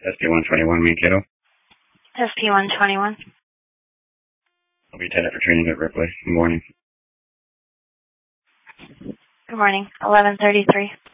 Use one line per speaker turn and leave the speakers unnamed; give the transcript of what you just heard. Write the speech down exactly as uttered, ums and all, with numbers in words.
S P one twenty-one, Mankato.
S P one twenty-one.
I'll be attended for training at Ripley. Good morning.
Good morning. eleven thirty-three.